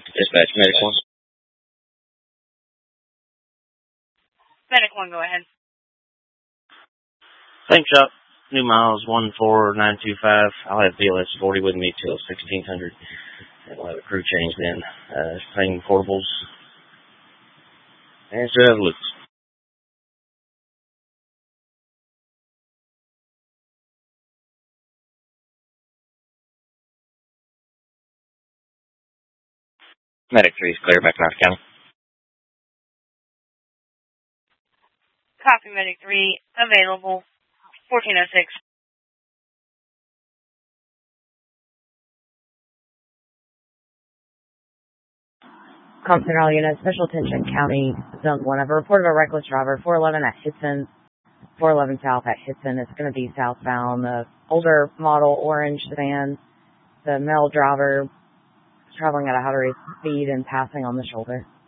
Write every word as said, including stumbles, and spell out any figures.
Dispatch, Medic one. Medic one, go ahead. Same shop. New miles one four nine two five. I'll have B L S forty with me till sixteen hundred. And we'll have a crew change then. Uh, same portables. And still have loops. Medic three is clear back in North County. Copy, Medic three, available, fourteen oh six. Compton all units, Special Attention County, Zone one. I've reported a reckless driver, four eleven at Hitson, four eleven South at Hitson. It's going to be southbound. The older model orange sedan, the male driver is traveling at a high rate of speed and passing on the shoulder.